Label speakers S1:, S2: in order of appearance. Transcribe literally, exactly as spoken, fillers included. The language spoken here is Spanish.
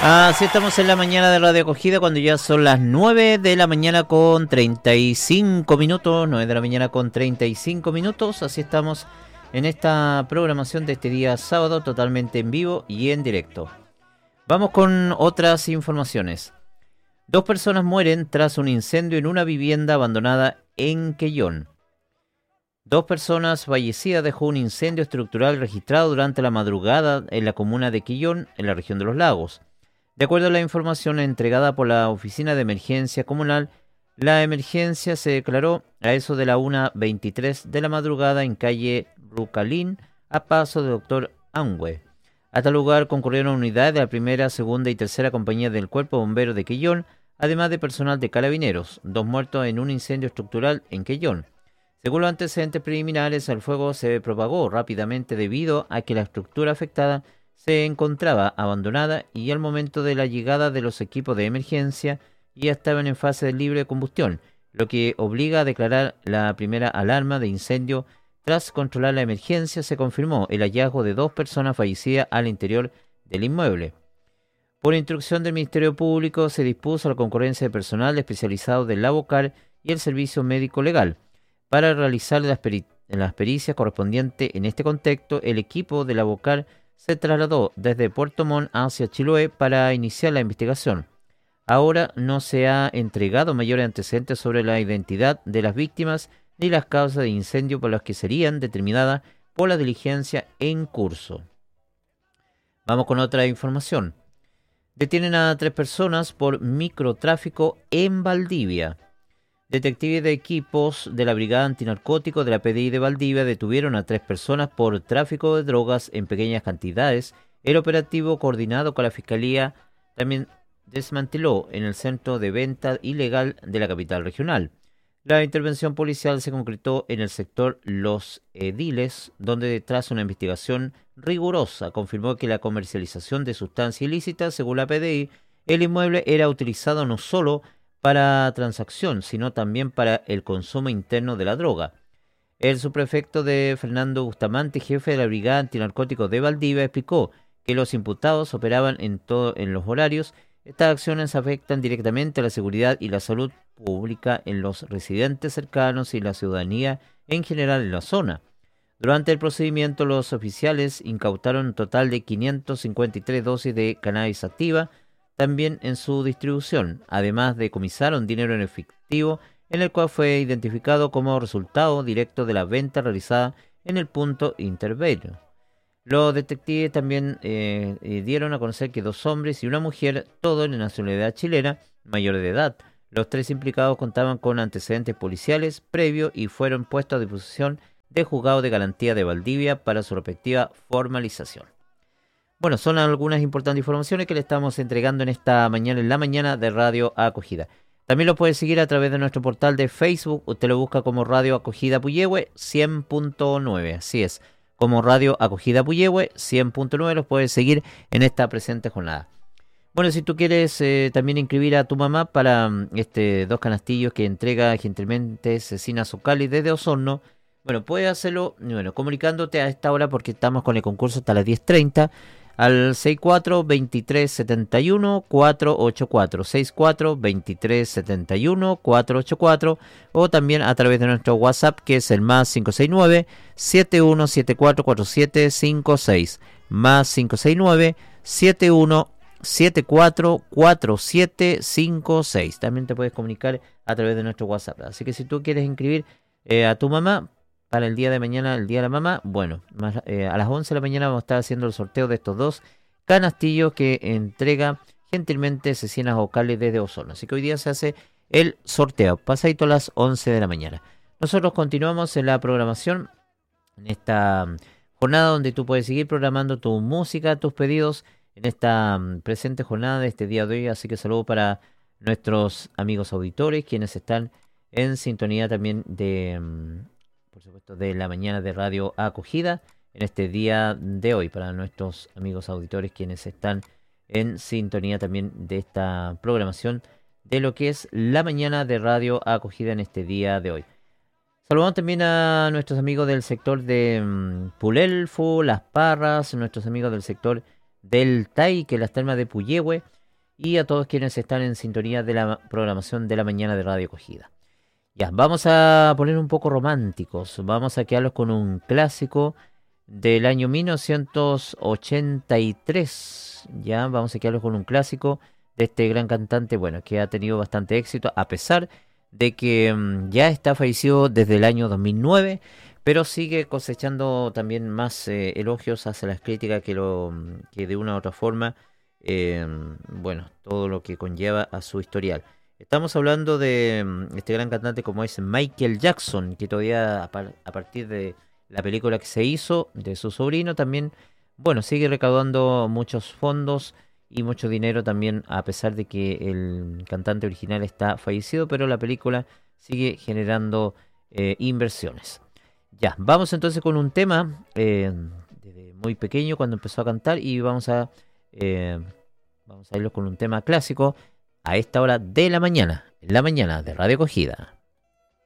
S1: Así estamos en la mañana de Radio Acogida cuando ya son las nueve de la mañana con treinta y cinco minutos, nueve de la mañana con treinta y cinco minutos, así estamos en esta programación de este día sábado totalmente en vivo y en directo. Vamos con otras informaciones. Dos personas mueren tras un incendio en una vivienda abandonada en Quellón. Dos personas fallecidas dejó un incendio estructural registrado durante la madrugada en la comuna de Quellón, en la región de Los Lagos. De acuerdo a la información entregada por la Oficina de Emergencia Comunal, la emergencia se declaró a eso de la una veintitrés de la madrugada en calle Rucalín, a paso de Doctor Angüe. A tal lugar concurrieron unidades de la primera, segunda y tercera compañía del Cuerpo Bombero de Quellón, además de personal de Carabineros, dos muertos en un incendio estructural en Quellón. Según los antecedentes preliminares, el fuego se propagó rápidamente debido a que la estructura afectada se encontraba abandonada y al momento de la llegada de los equipos de emergencia ya estaban en fase de libre combustión, lo que obliga a declarar la primera alarma de incendio. Tras controlar la emergencia, se confirmó el hallazgo de dos personas fallecidas al interior del inmueble. Por instrucción del Ministerio Público, se dispuso la concurrencia de personal especializado del Labocar y el Servicio Médico Legal. Para realizar las, peri- las pericias correspondientes en este contexto, el equipo de Labocar se trasladó desde Puerto Montt hacia Chiloé para iniciar la investigación. Ahora no se ha entregado mayores antecedentes sobre la identidad de las víctimas ni las causas de incendio por las que serían determinadas por la diligencia en curso. Vamos con otra información. Detienen a tres personas por microtráfico en Valdivia. Detectives de equipos de la Brigada Antinarcótico de la P D I de Valdivia detuvieron a tres personas por tráfico de drogas en pequeñas cantidades. El operativo, coordinado con la Fiscalía, también desmanteló en el centro de venta ilegal de la capital regional. La intervención policial se concretó en el sector Los Ediles, donde tras una investigación rigurosa confirmó que la comercialización de sustancias ilícitas, según la P D I, el inmueble era utilizado no solo para transacción, sino también para el consumo interno de la droga. El subprefecto de Fernando Bustamante, jefe de la Brigada Antinarcóticos de Valdivia, explicó que los imputados operaban en, todo, en los horarios. Estas acciones afectan directamente a la seguridad y la salud pública en los residentes cercanos y la ciudadanía en general en la zona. Durante el procedimiento, los oficiales incautaron un total de quinientas cincuenta y tres dosis de cannabis activa, también en su distribución. Además, decomisaron dinero en efectivo, en el cual fue identificado como resultado directo de la venta realizada en el punto intermedio. Los detectives también eh, eh, dieron a conocer que dos hombres y una mujer, todos de nacionalidad chilena, mayores de edad. Los tres implicados contaban con antecedentes policiales previos y fueron puestos a disposición del Juzgado de Garantía de Valdivia para su respectiva formalización. Bueno, son algunas importantes informaciones que le estamos entregando en esta mañana, en la mañana de Radio Acogida. También lo puede seguir a través de nuestro portal de Facebook. Usted lo busca como Radio Acogida Puyehue cien punto nueve. Así es, como Radio Acogida Puyehue cien punto nueve. Los puede seguir en esta presente jornada. Bueno, si tú quieres eh, también inscribir a tu mamá para um, este dos canastillos que entrega gentilmente Cecina Zuccali desde Osorno, bueno, puedes hacerlo bueno, comunicándote a esta hora porque estamos con el concurso hasta las diez treinta. Al seis cuatro, veintitrés, setenta y uno, cuatrocientos ochenta y cuatro, seis cuatro, veintitrés, setenta y uno, cuatrocientos ochenta y cuatro, o también a través de nuestro WhatsApp, que es el más cinco seis nueve, siete uno siete cuatro, cuatro siete cinco seis, más cinco seis nueve, siete uno siete cuatro, cuatro siete cinco seis. También te puedes comunicar a través de nuestro WhatsApp. Así que si tú quieres inscribir eh, a tu mamá para el día de mañana, el día de la mamá, bueno, más, eh, a las once de la mañana vamos a estar haciendo el sorteo de estos dos canastillos que entrega gentilmente Cecina Zuccali desde Osorno. Así que hoy día se hace el sorteo, pasadito a las once de la mañana. Nosotros continuamos en la programación, en esta jornada donde tú puedes seguir programando tu música, tus pedidos, en esta presente jornada de este día de hoy. Así que saludo para nuestros amigos auditores, quienes están en sintonía también de... por supuesto, de la mañana de Radio Acogida en este día de hoy, para nuestros amigos auditores quienes están en sintonía también de esta programación de lo que es la mañana de Radio Acogida en este día de hoy. Saludamos también a nuestros amigos del sector de um, Pulelfu, Las Parras, nuestros amigos del sector del Taique, las termas de Puyehue, y a todos quienes están en sintonía de la programación de la mañana de Radio Acogida. Ya, vamos a poner un poco románticos, vamos a quedarlos con un clásico del año mil novecientos ochenta y tres, ya, vamos a quedarlos con un clásico de este gran cantante, bueno, que ha tenido bastante éxito, a pesar de que um, ya está fallecido desde el año dos mil nueve, pero sigue cosechando también más eh, elogios hacia las críticas que, lo, que de una u otra forma, eh, bueno, todo lo que conlleva a su historial. Estamos hablando de um, este gran cantante como es Michael Jackson, que todavía a, par a partir de la película que se hizo de su sobrino también, bueno, sigue recaudando muchos fondos y mucho dinero también, a pesar de que el cantante original está fallecido, pero la película sigue generando eh, inversiones. Ya, vamos entonces con un tema eh, desde muy pequeño cuando empezó a cantar y vamos a eh, vamos a irlo con un tema clásico a esta hora de la mañana, en la mañana de Radio Acogida.